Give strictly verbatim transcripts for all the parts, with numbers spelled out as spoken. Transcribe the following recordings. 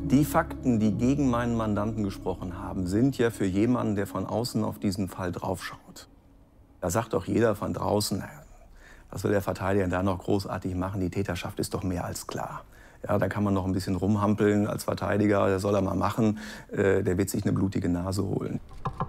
Die Fakten, die gegen meinen Mandanten gesprochen haben, sind ja für jemanden, der von außen auf diesen Fall draufschaut. Da sagt doch jeder von draußen, was will der Verteidiger da noch großartig machen? Die Täterschaft ist doch mehr als klar. Ja, da kann man noch ein bisschen rumhampeln als Verteidiger, das soll er mal machen. Äh, der wird sich eine blutige Nase holen.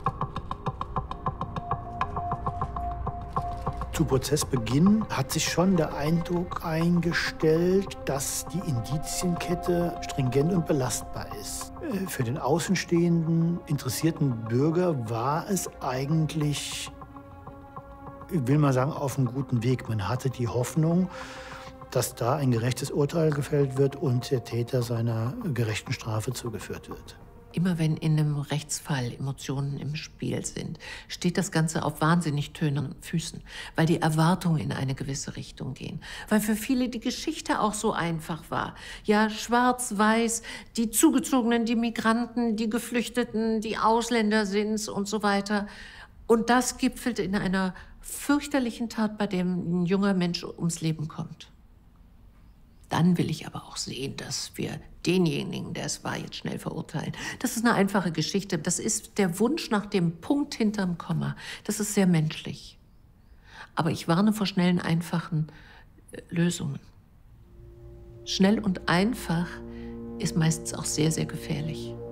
Zu Prozessbeginn hat sich schon der Eindruck eingestellt, dass die Indizienkette stringent und belastbar ist. Für den außenstehenden, interessierten Bürger war es eigentlich, ich will mal sagen, auf einem guten Weg. Man hatte die Hoffnung, dass da ein gerechtes Urteil gefällt wird und der Täter seiner gerechten Strafe zugeführt wird. Immer wenn in einem Rechtsfall Emotionen im Spiel sind, steht das Ganze auf wahnsinnig tönernen Füßen, weil die Erwartungen in eine gewisse Richtung gehen. Weil für viele die Geschichte auch so einfach war. Ja, schwarz-weiß, die Zugezogenen, die Migranten, die Geflüchteten, die Ausländer sind's und so weiter. Und das gipfelt in einer fürchterlichen Tat, bei der ein junger Mensch ums Leben kommt. Dann will ich aber auch sehen, dass wir denjenigen, der es war, jetzt schnell verurteilen. Das ist eine einfache Geschichte. Das ist der Wunsch nach dem Punkt hinterm Komma. Das ist sehr menschlich. Aber ich warne vor schnellen, einfachen äh, Lösungen. Schnell und einfach ist meistens auch sehr, sehr gefährlich.